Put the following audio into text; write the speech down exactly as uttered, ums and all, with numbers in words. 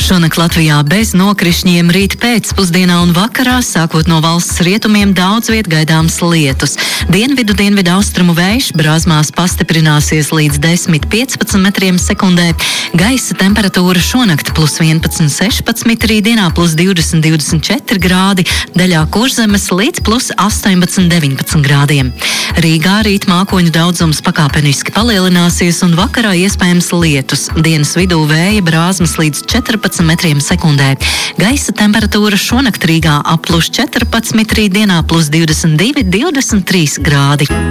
Šonakt Latvijā bez nokrišņiem rīt pēcpusdienā un vakarā, sākot no valsts rietumiem, daudz viet gaidāms lietus. Dienvidu dienvidu austrumu vējš Brāzmās pastiprināsies līdz desmit līdz piecpadsmit metriem sekundē. Gaisa temperatūra šonakt plus vienpadsmit sešpadsmit, rītdienā plus divdesmit divdesmit četri grādi, daļā Kurzemes līdz plus astoņpadsmit deviņpadsmit grādiem. Rīgā rīt mākoņu daudzums pakāpeniski palielināsies un vakarā iespējams lietus. Dienas vidū vēja Brāzmas līdz četrpadsmit metriem sekundē. Gaisa temperatūra šonakt Rīgā ap plus četrpadsmit, rītdienā plus divdesmit divi divdesmit trīs grādi.